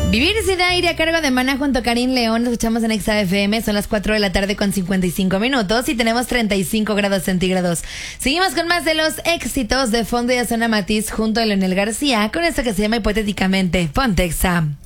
Vivir sin aire a cargo de Maná junto a Karim León. Nos escuchamos en Exa FM. Son las 4 de la tarde con 55 minutos y tenemos 35 grados centígrados. Seguimos con más de los éxitos de fondo. Ya suena Matiz junto a Leonel García con esto que se llama Hipotéticamente. Ponte Exa.